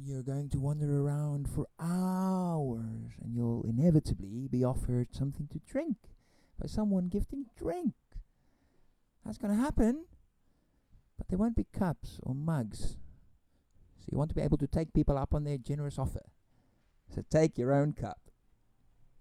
you're going to wander around for hours and you'll inevitably be offered something to drink by someone gifting drink. That's going to happen, but there won't be cups or mugs. So you want to be able to take people up on their generous offer. So take your own cup.